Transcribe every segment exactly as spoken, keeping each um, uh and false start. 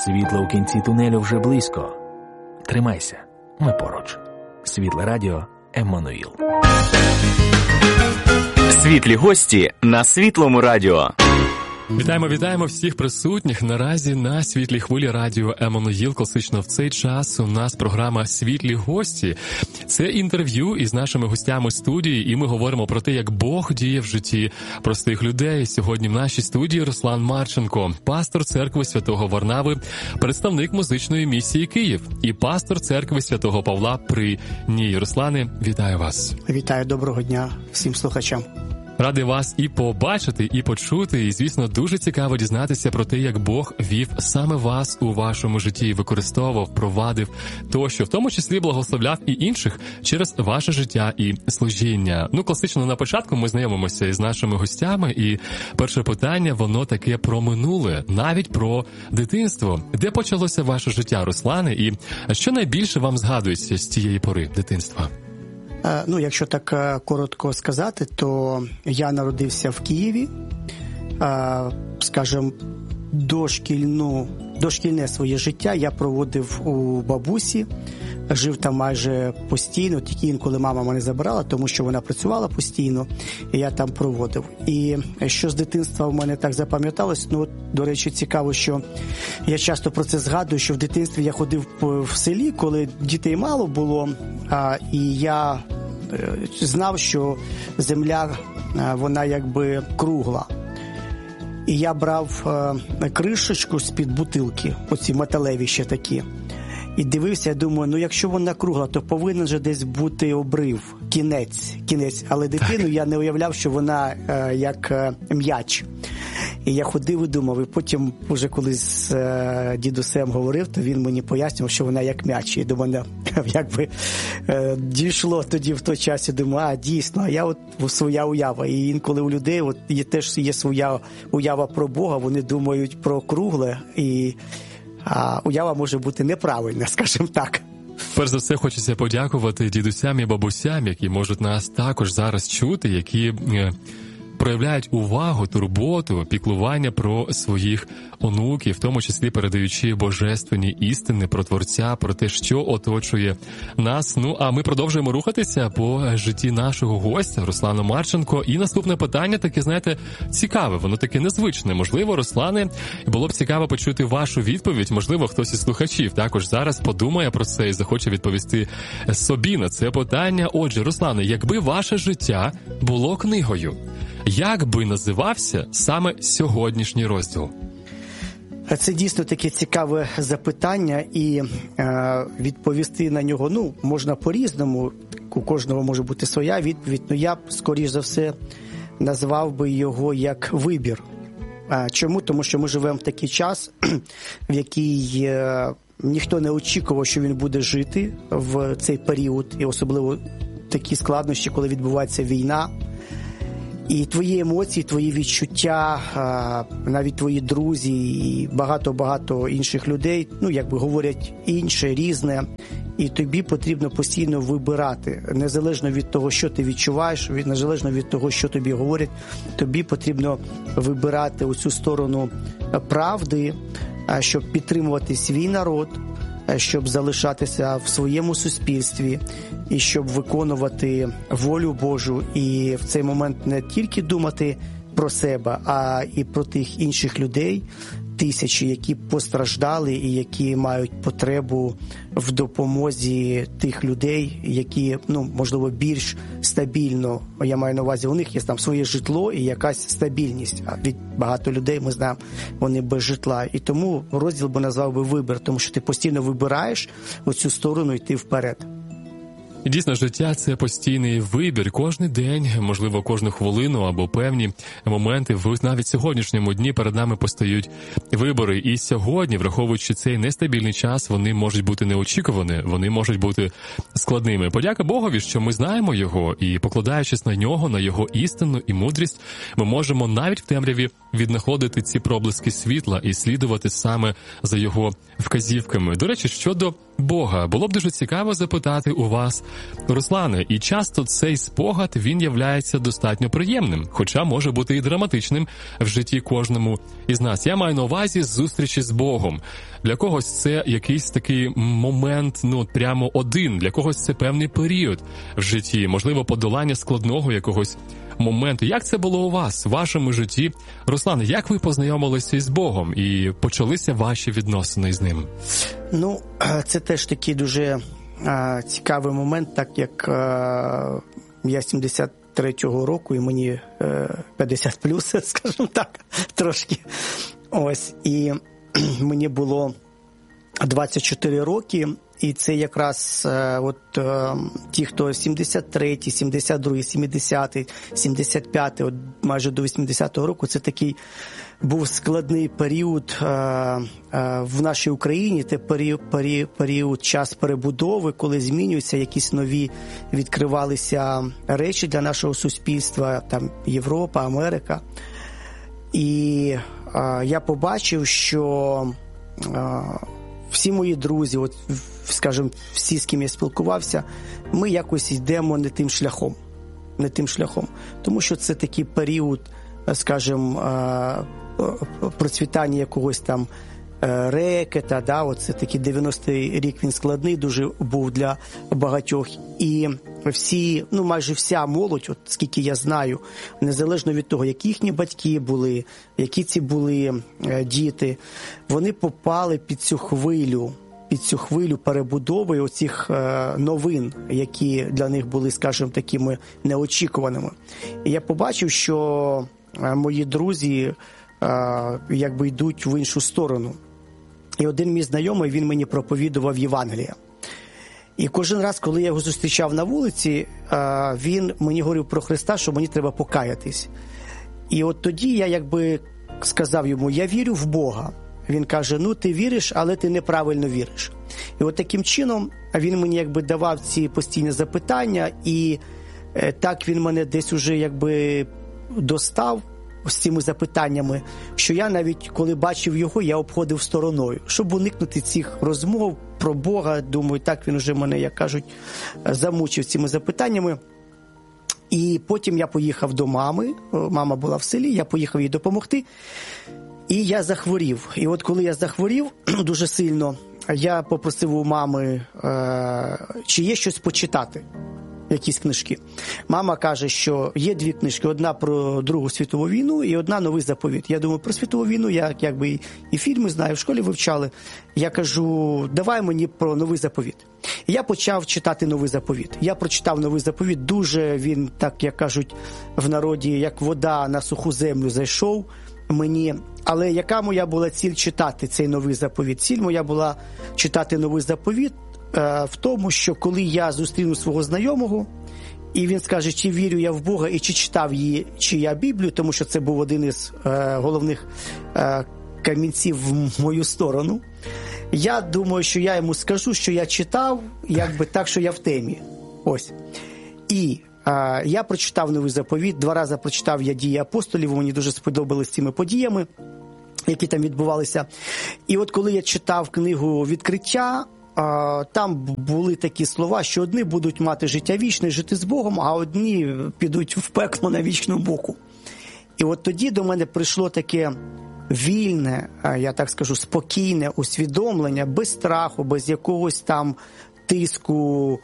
Світло у кінці тунелю вже близько. Тримайся, ми поруч. Світле радіо Еммануїл. Світлі гості на Світлому радіо. Вітаємо, вітаємо всіх присутніх наразі на світлій хвилі радіо Еммануїл. Класично в цей час у нас програма «Світлі гості». Це інтерв'ю із нашими гостями студії, і ми говоримо про те, як Бог діє в житті простих людей. Сьогодні в нашій студії Руслан Марченко, пастор церкви Святого Варнави, представник музичної місії Київ і пастор церкви Святого Павла при ній. Руслане, вітаю вас. Вітаю, доброго дня всім слухачам. Радий вас і побачити, і почути, і, звісно, дуже цікаво дізнатися про те, як Бог вів саме вас у вашому житті, використовував, провадив тощо, в тому числі благословляв і інших через ваше життя і служіння. Ну, класично на початку ми знайомимося із нашими гостями, і перше питання, воно таке про минуле, навіть про дитинство. Де почалося ваше життя, Руслане, і що найбільше вам згадується з цієї пори дитинства? Ну, якщо так коротко сказати, то я народився в Києві, скажімо, дошкільну, дошкільне своє життя я проводив у бабусі, жив там майже постійно, тільки інколи мама мене забирала, тому що вона працювала постійно, і я там проводив. І що з дитинства в мене так запам'яталось, ну, до речі, цікаво, що я часто про це згадую, що в дитинстві я ходив в селі, коли дітей мало було, а, і я знав, що земля, вона якби кругла. І я брав е, кришечку з-під бутилки, оці металеві ще такі, і дивився, я думаю, ну якщо вона кругла, то повинен же десь бути обрив, кінець, кінець. Але дитину я не уявляв, що вона е, як е, м'яч. І я ходив і думав, і потім, вже коли з е, дідусем говорив, то він мені пояснював, що вона як м'яч. І до мене якби е, дійшло тоді в той час, і думаю, а дійсно, а я от своя уява. І інколи у людей от, є, теж є своя уява про Бога, вони думають про кругле, і а, уява може бути неправильна, скажімо так. Перш за все, хочеться подякувати дідусям і бабусям, які можуть нас також зараз чути, які проявляють увагу, турботу, піклування про своїх онуків, в тому числі передаючи божественні істини про Творця, про те, що оточує нас. Ну, а ми продовжуємо рухатися по житті нашого гостя, Руслана Марченко. І наступне питання таке, знаєте, цікаве, воно таке незвичне. Можливо, Руслане, було б цікаво почути вашу відповідь. Можливо, хтось із слухачів також зараз подумає про це і захоче відповісти собі на це питання. Отже, Руслане, якби ваше життя було книгою, як би називався саме сьогоднішній розділ? Це дійсно таке цікаве запитання, і е, відповісти на нього, ну, можна по-різному, у кожного може бути своя відповідь, але я б, скоріш за все, назвав би його як вибір. Е, чому? Тому що ми живемо в такий час, в який е, ніхто не очікував, що він буде жити в цей період, і особливо такі складнощі, коли відбувається війна. І твої емоції, твої відчуття, навіть твої друзі і багато-багато інших людей, ну, якби говорять інше, різне, і тобі потрібно постійно вибирати. Незалежно від того, що ти відчуваєш, незалежно від того, що тобі говорять, тобі потрібно вибирати оцю сторону правди, щоб підтримувати свій народ, щоб залишатися в своєму суспільстві і щоб виконувати волю Божу, і в цей момент не тільки думати про себе, а і про тих інших людей, тисячі, які постраждали і які мають потребу в допомозі тих людей, які, ну, можливо, більш стабільно, я маю на увазі, у них є там своє житло і якась стабільність, а від багато людей, ми знаємо, вони без житла. І тому розділ би назвав би вибір, тому що ти постійно вибираєш оцю сторону йти вперед. І дійсно, життя – це постійний вибір. Кожний день, можливо, кожну хвилину або певні моменти, в навіть сьогоднішньому дні перед нами постають вибори. І сьогодні, враховуючи цей нестабільний час, вони можуть бути неочікувані, вони можуть бути складними. Подяка Богові, що ми знаємо Його, і покладаючись на Нього, на Його істину і мудрість, ми можемо навіть в темряві віднаходити ці проблиски світла і слідувати саме за Його вказівками. До речі, щодо Бога. Було б дуже цікаво запитати у вас, Руслане, і часто цей спогад, він являється достатньо приємним, хоча може бути і драматичним в житті кожному із нас. Я маю на увазі зустрічі з Богом. Для когось це якийсь такий момент, ну, прямо один, для когось це певний період в житті, можливо, подолання складного якогось моменту. Як це було у вас, в вашому житті? Руслан, як ви познайомилися із Богом і почалися ваші відносини з ним? Ну, це теж такий дуже а, цікавий момент, так як а, я сімдесят третього року і мені а, п'ятдесят плюс, скажімо так, трошки. Ось, і мені було двадцять чотири роки, і це якраз е, от е, ті, хто сімдесят третій, сімдесят другий, сімдесятий, сімдесят п'ятий, от майже до вісімдесятого року, це такий був складний період е, е, в нашій Україні, це період, період, період, час перебудови, коли змінюються якісь нові, відкривалися речі для нашого суспільства, там Європа, Америка. І е, я побачив, що е, всі мої друзі, от, скажімо, всі, з ким я спілкувався, ми якось йдемо не тим шляхом. Не тим шляхом. Тому що це такий період, скажімо, процвітання якогось там рекета, да, от це такий дев'яностий рік, він складний дуже був для багатьох. І всі, ну майже вся молодь, от скільки я знаю, незалежно від того, які їхні батьки були, які ці були е, діти, вони попали під цю хвилю, під цю хвилю перебудови оцих е, новин, які для них були, скажімо, такими неочікуваними. І я побачив, що е, мої друзі е, якби йдуть в іншу сторону. І один мій знайомий, він мені проповідував Євангелія. І кожен раз, коли я його зустрічав на вулиці, він мені говорив про Христа, що мені треба покаятись. І от тоді я якби сказав йому, я вірю в Бога. Він каже, ну ти віриш, але ти неправильно віриш. І от таким чином він мені якби давав ці постійні запитання, і так він мене десь уже якби достав з цими запитаннями, що я навіть, коли бачив його, я обходив стороною, щоб уникнути цих розмов про Бога. Думаю, так він вже мене, як кажуть, замучив цими запитаннями. І потім я поїхав до мами, мама була в селі, я поїхав їй допомогти, і я захворів. І от коли я захворів дуже сильно, я попросив у мами, чи є щось почитати. Якісь книжки. Мама каже, що є дві книжки. Одна про Другу світову війну і одна Новий заповіт. Я думаю, про світову війну я якби і, і фільми знаю, в школі вивчали. Я кажу, давай мені про Новий заповіт. І я почав читати Новий заповіт. Я прочитав Новий заповіт. Дуже він, так як кажуть в народі, як вода на суху землю зайшов мені. Але яка моя була ціль читати цей Новий заповіт? Ціль моя була читати Новий заповіт в тому, що коли я зустріну свого знайомого, і він скаже, чи вірю я в Бога, і чи читав її, чи я Біблію, тому що це був один із е, головних е, камінців в мою сторону, я думаю, що я йому скажу, що я читав, якби так, що я в темі. Ось. І е, я прочитав Новий заповіт, два рази прочитав я «Дії апостолів», мені дуже сподобались цими подіями, які там відбувалися. І от коли я читав книгу «Відкриття», там були такі слова, що одні будуть мати життя вічне, жити з Богом, а одні підуть в пекло на вічну муку. І от тоді до мене прийшло таке вільне, я так скажу, спокійне усвідомлення, без страху, без якогось там тиску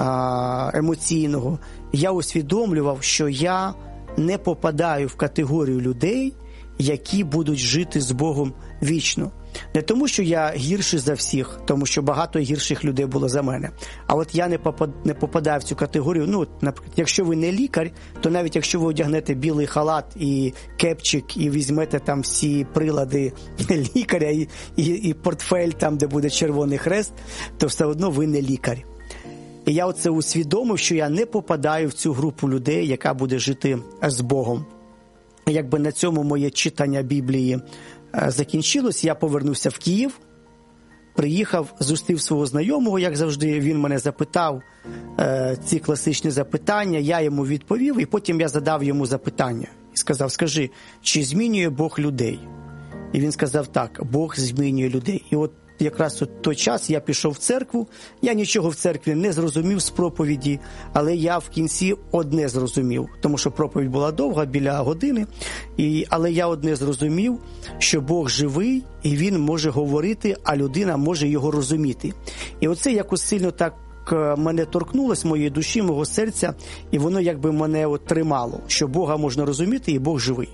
емоційного. Я усвідомлював, що я не попадаю в категорію людей, які будуть жити з Богом вічно. Не тому, що я гірший за всіх, тому що багато гірших людей було за мене. А от я не попад, не попадаю в цю категорію. Ну, наприклад, якщо ви не лікар, то навіть якщо ви одягнете білий халат і кепчик, і візьмете там всі прилади лікаря, і, і, і портфель там, де буде червоний хрест, то все одно ви не лікар. І я оце усвідомив, що я не попадаю в цю групу людей, яка буде жити з Богом. Якби на цьому моє читання Біблії закінчилось, я повернувся в Київ, приїхав, зустрів свого знайомого, як завжди, він мене запитав е, ці класичні запитання, я йому відповів, і потім я задав йому запитання. І сказав, скажи, чи змінює Бог людей? І він сказав, так, Бог змінює людей. І от якраз от той час я пішов в церкву, я нічого в церкві не зрозумів з проповіді, але я в кінці одне зрозумів, тому що проповідь була довга, біля години, і, але я одне зрозумів, що Бог живий, і Він може говорити, а людина може його розуміти. І оце якось сильно так мене торкнулось, моєї душі, мого серця, і воно якби мене от тримало, що Бога можна розуміти, і Бог живий.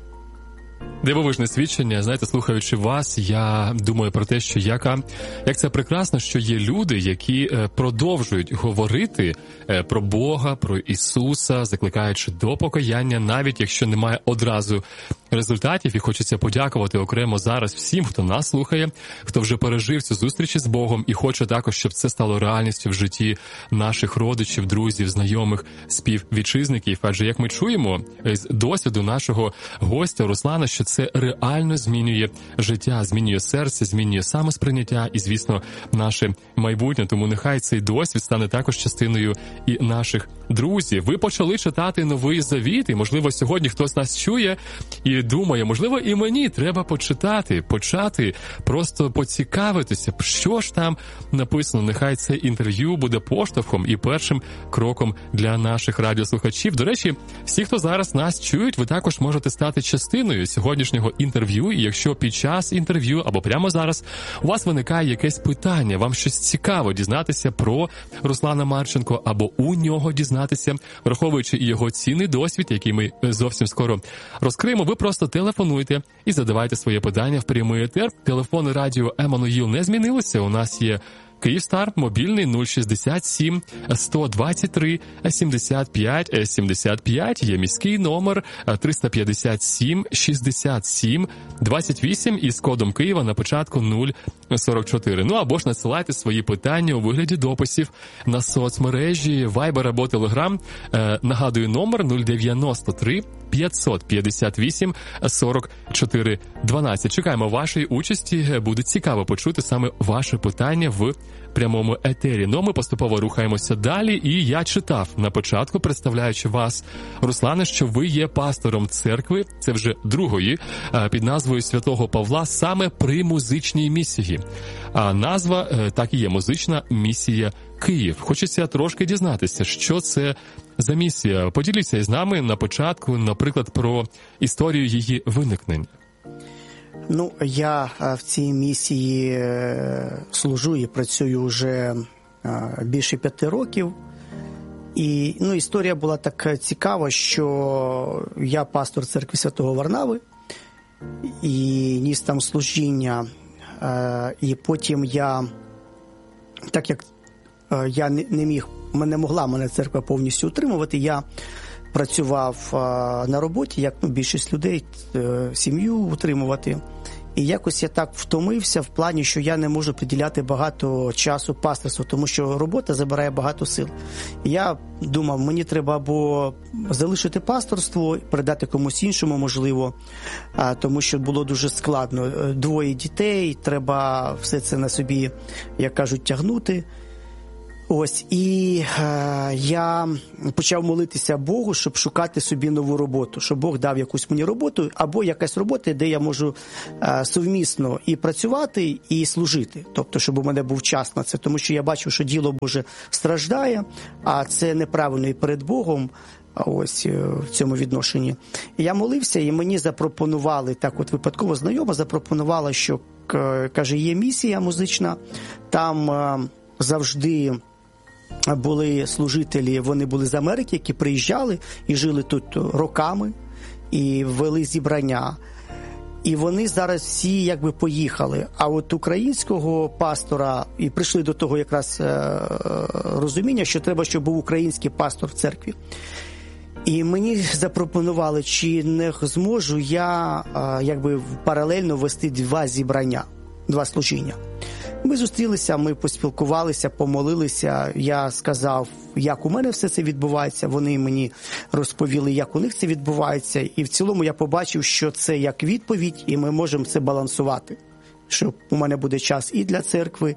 Дивовижне свідчення. Знаєте, слухаючи вас, я думаю про те, що яка, як це прекрасно, що є люди, які продовжують говорити про Бога, про Ісуса, закликаючи до покаяння, навіть якщо немає одразу результатів. І хочеться подякувати окремо зараз всім, хто нас слухає, хто вже пережив цю зустріч з Богом і хоче також, щоб це стало реальністю в житті наших родичів, друзів, знайомих, співвітчизників. Адже, як ми чуємо з досвіду нашого гостя Руслана, що це реально змінює життя, змінює серце, змінює самосприйняття і, звісно, наше майбутнє. Тому нехай цей досвід стане також частиною і наших друзів. Ви почали читати Новий Завіт, і, можливо, сьогодні хтось нас чує і думає, можливо, і мені треба почитати, почати, просто поцікавитися, що ж там написано. Нехай це інтерв'ю буде поштовхом і першим кроком для наших радіослухачів. До речі, всі, хто зараз нас чують, ви також можете стати частиною сьогоднішнього інтерв'ю, і якщо під час інтерв'ю або прямо зараз у вас виникає якесь питання, вам щось цікаво дізнатися про Руслана Марченко або у нього дізнатися, враховуючи і його цінний досвід, який ми зовсім скоро розкриємо, ви просто телефонуйте і задавайте своє питання в прямий етер. Телефони радіо Еммануїл не змінилися. У нас є Київстар, мобільний нуль шістдесят сім сто двадцять три сімдесят п'ять сімдесят п'ять, є міський номер триста п'ятдесят сім шістдесят сім двадцять вісім із кодом Києва на початку нуль сорок чотири. Ну або ж надсилайте свої питання у вигляді дописів на соцмережі Viber або Telegram. Нагадую, номер нуль дев'яносто три п'ятсот п'ятдесят вісім сорок чотири дванадцять. Чекаємо вашої участі, буде цікаво почути саме ваше питання в прямому етері. Ну, ми поступово рухаємося далі, і я читав на початку, представляючи вас, Руслане, що ви є пастором церкви, це вже другої, під назвою Святого Павла, саме при музичній місії. А назва так і є, музична місія Київ. Хочеться трошки дізнатися, що це за місія. Поділіться із нами на початку, наприклад, про історію її виникнення. Ну, я в цій місії служу і працюю вже більше п'яти років. І, ну, історія була так цікава, що я пастор церкви Святого Варнави і ніс там служіння. І потім я, так як я не міг, не могла мене церква повністю утримувати, я працював на роботі, як ну, більшість людей, сім'ю утримувати. І якось я так втомився в плані, що я не можу приділяти багато часу пасторству, тому що робота забирає багато сил. І я думав, мені треба або залишити пасторство, передати комусь іншому, можливо, тому що було дуже складно. Двоє дітей, треба все це на собі, як кажуть, тягнути. Ось, і е, я почав молитися Богу, щоб шукати собі нову роботу, щоб Бог дав якусь мені роботу, або якась робота, де я можу е, совмісно і працювати, і служити. Тобто, щоб у мене був час на це, тому що я бачив, що діло Боже страждає, а це неправильно і перед Богом, ось в цьому відношенні. І я молився, і мені запропонували, так от випадково знайома запропонувала, що, каже, є місія музична, там е, завжди були служителі, вони були з Америки, які приїжджали і жили тут роками, і вели зібрання. І вони зараз всі якби поїхали. А от українського пастора, і прийшли до того якраз розуміння, що треба, щоб був український пастор в церкві. І мені запропонували, чи не зможу я якби паралельно вести два зібрання, два служіння. Ми зустрілися, ми поспілкувалися, помолилися. Я сказав, як у мене все це відбувається. Вони мені розповіли, як у них це відбувається. І в цілому я побачив, що це як відповідь, і ми можемо це балансувати. Що у мене буде час і для церкви,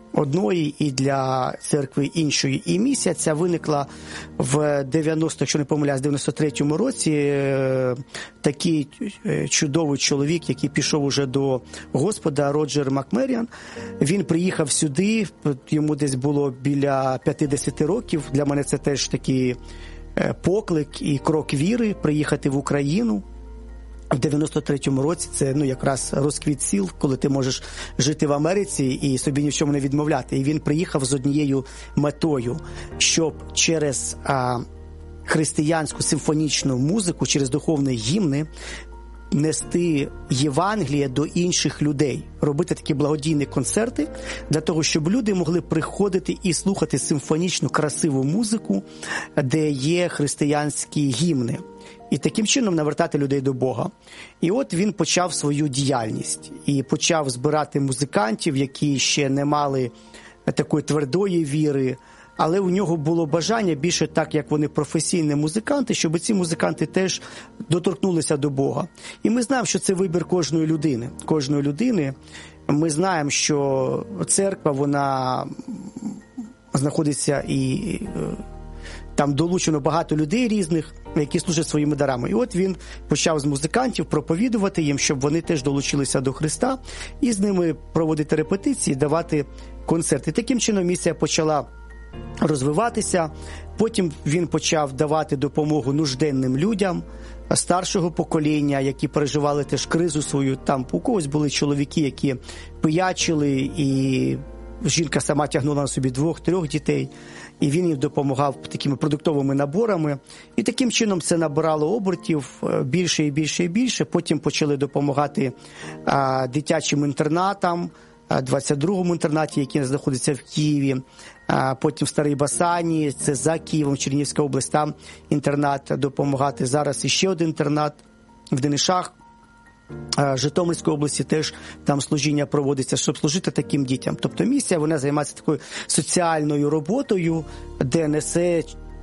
одної і для церкви іншої. І місія ця виникла в дев'яносто, якщо не помиляюсь, дев'яносто третьому році. Такий чудовий чоловік, який пішов уже до Господа, Роджер Макмеріан. Він приїхав сюди, йому десь було біля п'ятдесят років. Для мене це теж такий поклик і крок віри приїхати в Україну. В дев'яносто третьому році це ну якраз розквіт сіл, коли ти можеш жити в Америці і собі ні в чому не відмовляти. І він приїхав з однією метою, щоб через а, християнську симфонічну музику, через духовні гімни нести Євангеліє до інших людей, робити такі благодійні концерти для того, щоб люди могли приходити і слухати симфонічну красиву музику, де є християнські гімни. І таким чином навертати людей до Бога. І от він почав свою діяльність. І почав збирати музикантів, які ще не мали такої твердої віри, але у нього було бажання більше так, як вони професійні музиканти, щоб ці музиканти теж доторкнулися до Бога. І ми знаємо, що це вибір кожної людини. Кожної людини. Ми знаємо, що церква, вона знаходиться і там долучено багато людей різних, які служать своїми дарами. І от він почав з музикантів проповідувати їм, щоб вони теж долучилися до Христа і з ними проводити репетиції, давати концерти. Таким чином місія почала розвиватися. Потім він почав давати допомогу нужденним людям старшого покоління, які переживали теж кризу свою. Там у когось були чоловіки, які пиячили, і жінка сама тягнула на собі двох-трьох дітей, і він їм допомагав такими продуктовими наборами. І таким чином це набирало обертів більше і більше і більше. Потім почали допомагати а, дитячим інтернатам, двадцять другому інтернаті, який знаходиться в Києві, а потім в Старій Басані, це за Києвом, Чернігівська область, там інтернат допомагати. Зараз іще один інтернат в Денишах, Житомирської області теж там служіння проводиться, щоб служити таким дітям. Тобто місія, вона займається такою соціальною роботою, де несе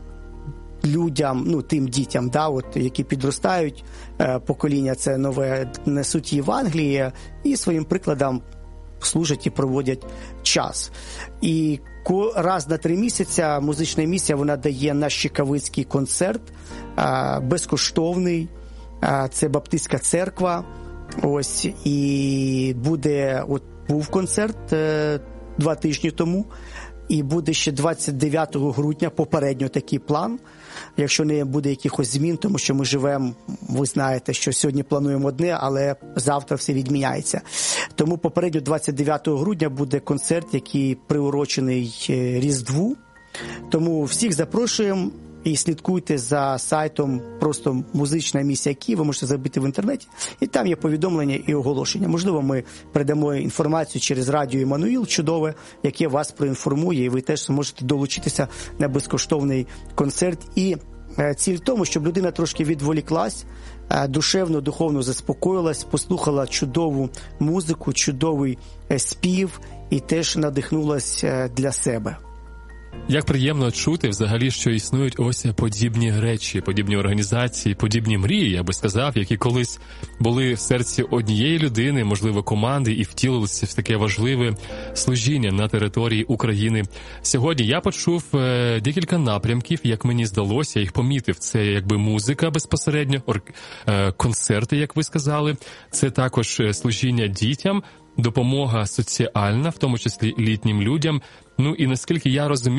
людям, ну тим дітям, да, от, які підростають, покоління це нове, несуть Євангеліє і своїм прикладом служать і проводять час. І раз на три місяці музична місія, вона дає наш Чекавицький концерт, безкоштовний, це Баптистська церква, ось, і буде, от був концерт е, два тижні тому, і буде ще двадцять дев'ятого грудня, попередньо такий план, якщо не буде якихось змін, тому що ми живемо, ви знаєте, що сьогодні плануємо одне, але завтра все відміняється. Тому попередньо двадцять дев'ятого грудня буде концерт, який приурочений Різдву, тому всіх запрошуємо. І слідкуйте за сайтом просто «Музична місія Київ», ви можете забити в інтернеті, і там є повідомлення і оголошення. Можливо, ми передамо інформацію через радіо «Іммануїл» чудове, яке вас проінформує, і ви теж зможете долучитися на безкоштовний концерт. І ціль в тому, щоб людина трошки відволіклась, душевно, духовно заспокоїлась, послухала чудову музику, чудовий спів і теж надихнулась для себе. Як приємно чути взагалі, що існують ось подібні речі, подібні організації, подібні мрії, я би сказав, які колись були в серці однієї людини, можливо, команди, і втілилися в таке важливе служіння на території України. Сьогодні я почув е, декілька напрямків, як мені здалося, їх помітив. Це якби музика безпосередньо, ор, е, концерти, як ви сказали, це також служіння дітям, допомога соціальна, в тому числі літнім людям. Ну і наскільки я розумію,